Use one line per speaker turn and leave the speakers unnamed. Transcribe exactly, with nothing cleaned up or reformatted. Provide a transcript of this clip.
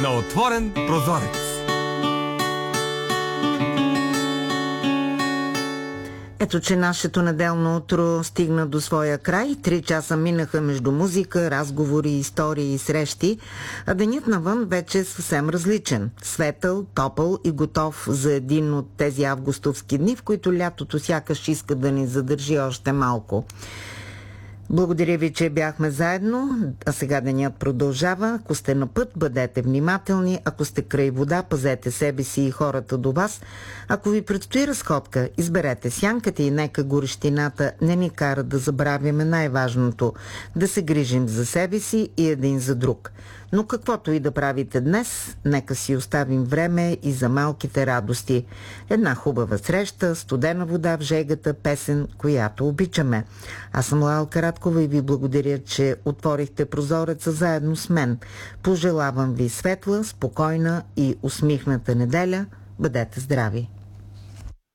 на отворен прозорец.
Ето, че нашето неделно утро стигна до своя край. Три часа минаха между музика, разговори, истории и срещи, а денят навън вече е съвсем различен. Светъл, топъл и готов за един от тези августовски дни, в които лятото сякаш иска да ни задържи още малко. Благодаря ви, че бяхме заедно, а сега денят продължава. Ако сте на път, бъдете внимателни. Ако сте край вода, пазете себе си и хората до вас. Ако ви предстои разходка, изберете сянката и нека горещината не ни кара да забравяме най-важното – да се грижим за себе си и един за друг. Но каквото и да правите днес, нека си оставим време и за малките радости. Една хубава среща, студена вода в жегата, песен, която обичаме. Аз съм Лайл Караткова и ви благодаря, че отворихте прозореца заедно с мен. Пожелавам ви светла, спокойна и усмихната неделя. Бъдете здрави!